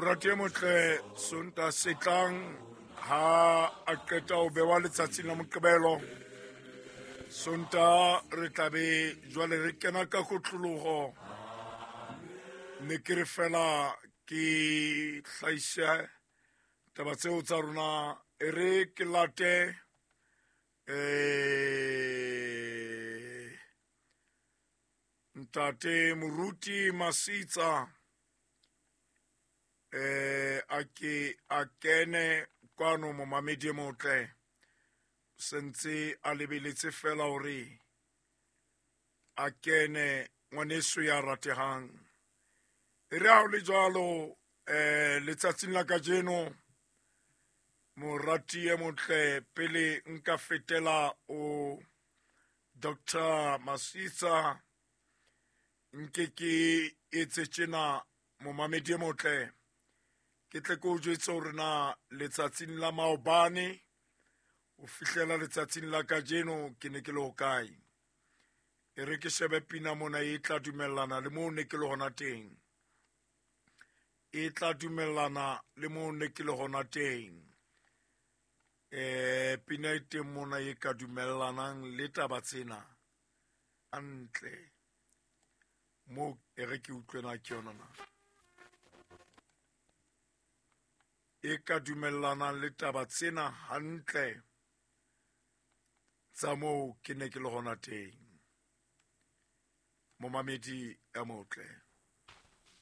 Morati motle Sonta se tlang ha a qeta ho bewa letsatsing la Moqebelo. Sonta re tlabe jwale re kena ka kotloloho. Ne ke re fela ke hlaisa taba tseo tsa rona e re ke late Ntate Moruti Masitsa a kene kwano mo mamedi motle sentse a lebeletse fela hore a kene ngwaneso ya ratehang re ha o le jwalo letsatsing la kajeno morati e motle pele nka fetela o Dr. Masitsa nke ke etse tjena mo mamedi e motle ke tle ko jwetse hore na letsatsing la maobane o fihlela letsatsing la kajeno ke ne ke le hokae e re ke shebe pina mona e tla dumellana le moo ne ke le hona teng e tla dumellana le moo ne ke le hona teng pina e teng mona e ka dumellanang le taba tsena antle moo e re ke utlwena ke yona na e ka dumellanang le taba tsena hantle tsa moo ke ne ke le hona teng momamedi a motle.